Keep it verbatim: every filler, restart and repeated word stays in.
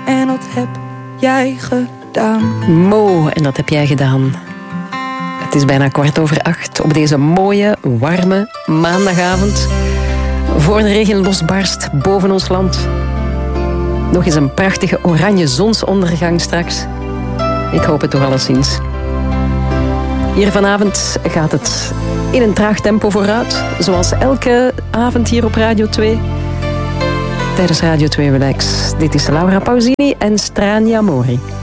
en dat heb jij gedaan. Mo, en dat heb jij gedaan. Het is bijna kwart over acht op deze mooie, warme maandagavond. Voor de regen losbarst boven ons land. Nog eens een prachtige oranje zonsondergang straks. Ik hoop het toch alleszins. Hier vanavond gaat het in een traag tempo vooruit. Zoals elke avond hier op Radio twee. Tijdens Radio twee Relax. Dit is Laura Pausini en Strania Mori.